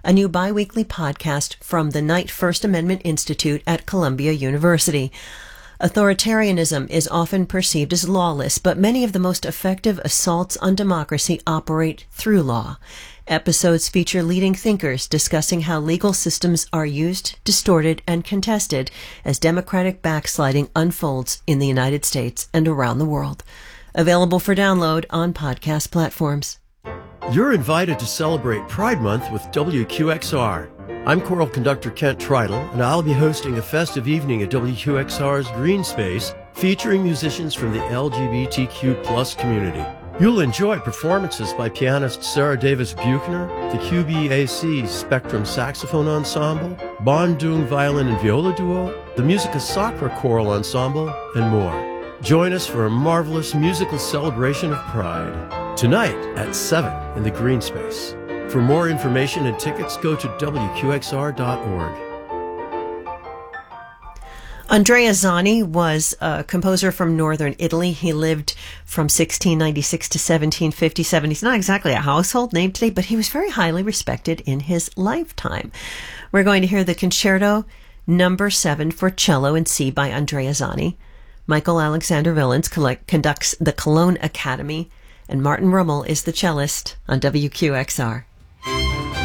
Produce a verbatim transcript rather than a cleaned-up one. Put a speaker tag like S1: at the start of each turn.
S1: a new biweekly podcast from the Knight First Amendment Institute at Columbia University. Authoritarianism is often perceived as lawless, but many of the most effective assaults on democracy operate through law. Episodes feature leading thinkers discussing how legal systems are used, distorted, and contested as democratic backsliding unfolds in the United States and around the world. Available for download on podcast platforms.
S2: You're invited to celebrate Pride Month with W Q X R. I'm choral conductor Kent Tridle, and I'll be hosting a festive evening at W Q X R's Green Space featuring musicians from the L G B T Q plus community. You'll enjoy performances by pianist Sarah Davis Buchner, the Q B A C Spectrum Saxophone Ensemble, Bandung Violin and Viola Duo, the Musica Sacra Choral Ensemble, and more. Join us for a marvelous musical celebration of Pride, tonight at seven in the Green Space. For more information and tickets, go to W Q X R dot org.
S1: Andrea Zani was a composer from northern Italy. He lived from sixteen ninety-six to seventeen fifty-seven. He's not exactly a household name today, but he was very highly respected in his lifetime. We're going to hear the Concerto Number seven for cello and C by Andrea Zani. Michael Alexander Villens conducts the Cologne Academy, and Martin Rummel is the cellist on W Q X R.